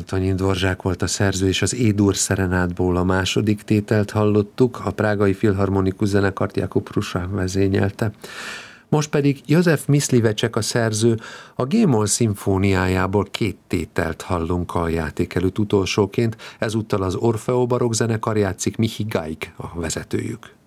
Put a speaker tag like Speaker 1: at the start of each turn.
Speaker 1: Antonin Dvorzsák volt a szerző, és az E-dur szerenádból a második tételt hallottuk, a Prágai Filharmonikus Zenekart Jakub Prusa vezényelte. Most pedig József Mysliveček a szerző, a G-moll szimfóniájából 2 tételt hallunk a játék előtt utolsóként, ezúttal az Orfeo Barokk Zenekar játszik, Michi Gajk a vezetőjük.